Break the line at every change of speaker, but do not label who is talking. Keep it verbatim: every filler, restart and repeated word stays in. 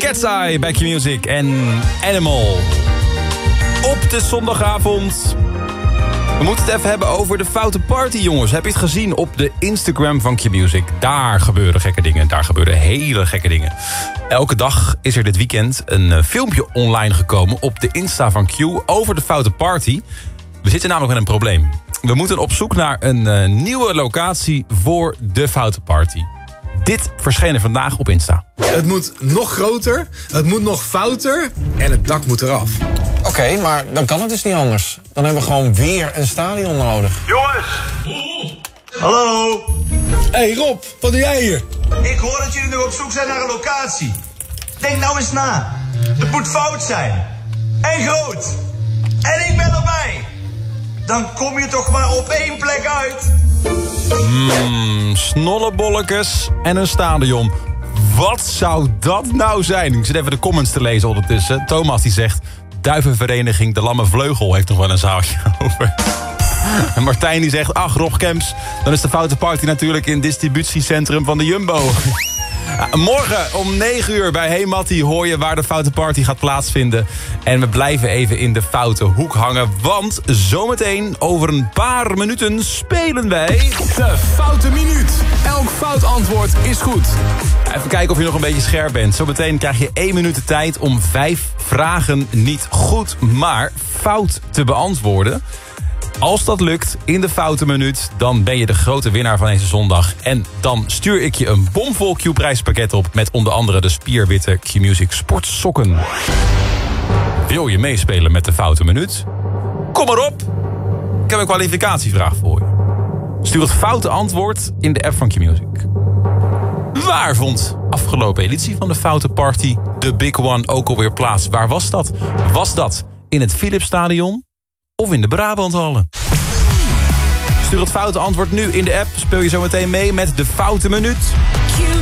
Cat's Eye, Back Your Music en Animal. Op de zondagavond. We moeten het even hebben over de foute party, jongens. Heb je het gezien op de Instagram van Q-Music? Daar gebeuren gekke dingen. Daar gebeuren hele gekke dingen. Elke dag is er dit weekend een uh, filmpje online gekomen op de Insta van Q over de foute party. We zitten namelijk met een probleem. We moeten op zoek naar een uh, nieuwe locatie voor de foute party. Dit verscheen er vandaag op Insta.
Het moet nog groter, het moet nog fouter en het dak moet eraf.
Oké, okay, maar dan kan het dus niet anders. Dan hebben we gewoon weer een stadion nodig.
Jongens! Hallo!
Hé hey Rob, wat doe jij hier?
Ik hoor dat jullie nog op zoek zijn naar een locatie. Denk nou eens na. Het moet fout zijn. En groot. En ik ben erbij. Dan kom je toch maar op één plek uit.
Mmm, snollebolletjes en een stadion. Wat zou dat nou zijn? Ik zit even de comments te lezen ondertussen. Thomas die zegt... Duivenvereniging De Lamme Vleugel heeft nog wel een zaaltje over. En Martijn die zegt... Ach, Rob Kemps, dan is de foute party natuurlijk in het distributiecentrum van de Jumbo. Ja, morgen om negen uur bij Hey Mattie hoor je waar de foute party gaat plaatsvinden. En we blijven even in de foute hoek hangen. Want zometeen over een paar minuten spelen wij...
De Foute Minuut. Elk fout antwoord is goed.
Even kijken of je nog een beetje scherp bent. Zometeen krijg je één minuut de tijd om vijf vragen niet goed, maar fout te beantwoorden. Als dat lukt in de foute minuut, dan ben je de grote winnaar van deze zondag. En dan stuur ik je een bomvol Q-prijspakket op... met onder andere de spierwitte Q-Music sportsokken. Wil je meespelen met de foute minuut? Kom maar op! Ik heb een kwalificatievraag voor je. Stuur het foute antwoord in de app van Q-Music. Waar vond afgelopen editie van de foute party de Big One ook alweer plaats? Waar was dat? Was dat in het Philipsstadion of in de Brabanthallen? Stuur het foute antwoord nu in de app. Speel je zo meteen mee met de foute minuut.